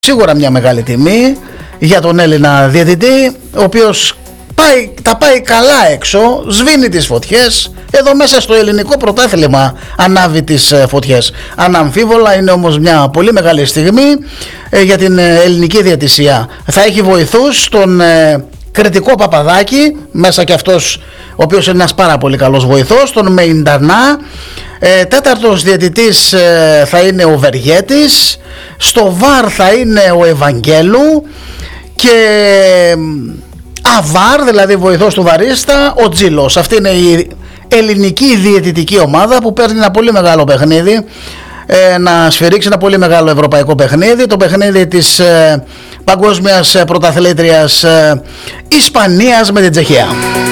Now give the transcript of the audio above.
Σίγουρα μια μεγάλη τιμή για τον Έλληνα διαιτητή, ο οποίος τα πάει καλά έξω, σβήνει τις φωτιές. Εδώ μέσα στο ελληνικό πρωτάθλημα ανάβει τις φωτιές. Αναμφίβολα είναι όμως μια πολύ μεγάλη στιγμή για την ελληνική διαιτησία. Θα έχει βοηθούς τον κριτικό Παπαδάκη, μέσα και αυτός ο οποίος είναι ένας πάρα πολύ καλός βοηθός, τον Μεϊντανά. Τέταρτος διαιτητής θα είναι ο Βεργέτης. Στο ΒΑΡ θα είναι ο Ευαγγέλου. Και αβάρ, δηλαδή βοηθός του βαρίστα, ο Τζίλος. Αυτή είναι η ελληνική διαιτητική ομάδα που παίρνει ένα πολύ μεγάλο παιχνίδι, να σφυρίξει ένα πολύ μεγάλο ευρωπαϊκό παιχνίδι, το παιχνίδι της παγκόσμιας πρωταθλήτριας Ισπανίας με την Τσεχία.